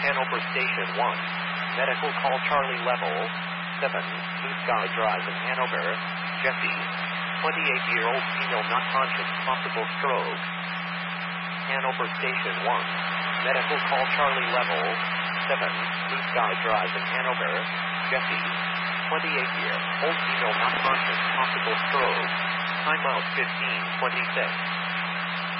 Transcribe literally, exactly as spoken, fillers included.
Hanover Station one. Medical call Charlie Level seven. Blue Sky Drive in Hanover. Jesse, twenty-eight-year-old female not conscious, possible stroke. Hanover Station one. Medical call Charlie Level seven. Blue Sky Drive in Hanover. Jesse, twenty-eight-year-old female not conscious, possible stroke. Time out fifteen twenty-six.